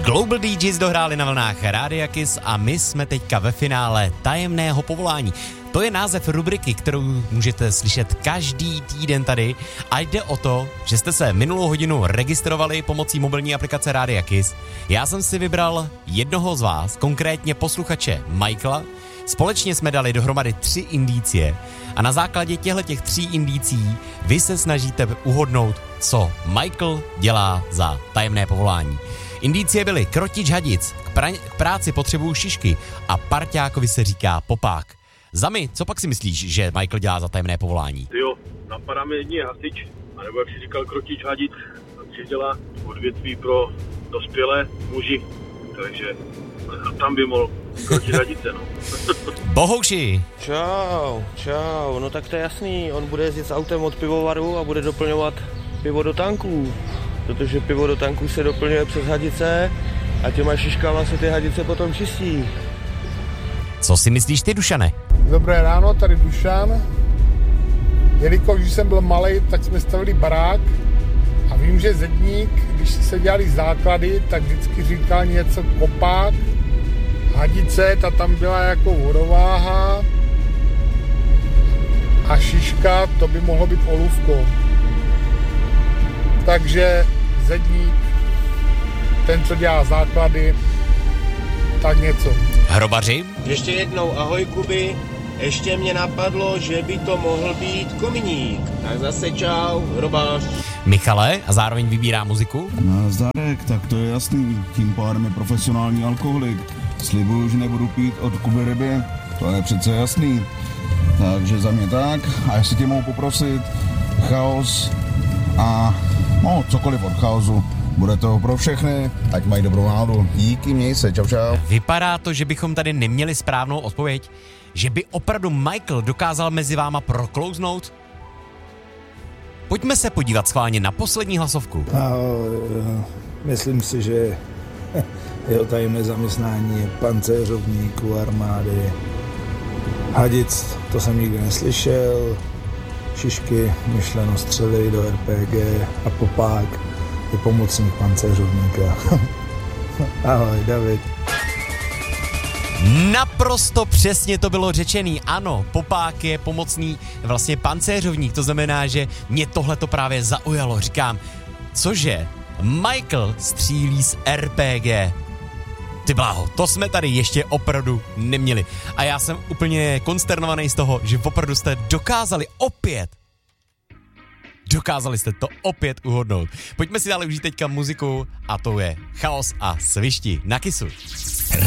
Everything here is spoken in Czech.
Global DJs dohráli na vlnách Rádia Kiss a my jsme teďka ve finále Tajemného povolání. To je název rubriky, kterou můžete slyšet každý týden tady a jde o to, že jste se minulou hodinu registrovali pomocí mobilní aplikace Rádia Kiss. Já jsem si vybral jednoho z vás, konkrétně posluchače Michaela. Společně jsme dali dohromady 3 indicie a na základě těchto 3 indicí vy se snažíte uhodnout, co Michael dělá za tajemné povolání. Indicie byly krotič hadic, k práci potřebuju šišky a parťákovi se říká popák. Zami, co pak si myslíš, že Michael dělá za tajemné povolání? Jo, napadá mi jedině hasič, anebo jak jsi říkal krotič hadic, takže dělá odvětví pro dospělé muži, takže tam by mohl krotit hadice, no. Bohouši! Čau, no tak to je jasný, on bude jezdit s autem od pivovaru a bude doplňovat pivo do tanků, protože pivo do tanků se doplňuje přes hadice a těma šiškama se ty hadice potom čistí. Co si myslíš ty, Dušane? Dobré ráno, tady Dušan. Jelikož jsem byl malej, tak jsme stavili barák a vím, že zedník, když se dělali základy, tak vždycky říkal něco kopák, hadice, ta tam byla jako vodováha a šiška, to by mohlo být olůvko. Takže zedník, ten, co dělá základy, tak něco. Hrobaři? Ještě jednou ahoj Kuby, ještě mě napadlo, že by to mohl být kominík. Tak zase čau, hrobář. Michale, a zároveň vybírá muziku? Nazdárek, tak to je jasný, tím pádem je profesionální alkoholik. Slibuju, že nebudu pít od Kuby ryby, to je přece jasný. Takže za mě tak, a jestli tě mohu poprosit, chaos a cokoliv od chaosu. Bude to pro všechny, ať mají dobrou náladu. Díky, měj se, čau. Vypadá to, že bychom tady neměli správnou odpověď, že by opravdu Michael dokázal mezi váma proklouznout? Pojďme se podívat schválně na poslední hlasovku. Myslím si, že jeho tajemné zaměstnání je pancéřovník u armády. Hadic, to jsem nikdy neslyšel. Šišky, myšleno střely do RPG a popák je pomocník pancéřovníka. Ahoj, David. Naprosto přesně to bylo řečený. Ano, popák je pomocný vlastně pancéřovník, to znamená, že mě tohle to právě zaujalo. Říkám, cože? Michael střílí z RPG. Ty bláho, to jsme tady ještě opravdu neměli. A já jsem úplně konsternovaný z toho, že opravdu jste dokázali jste to opět uhodnout. Pojďme si dále užít teďka muziku a to je Chaos a Svišti na Kissu.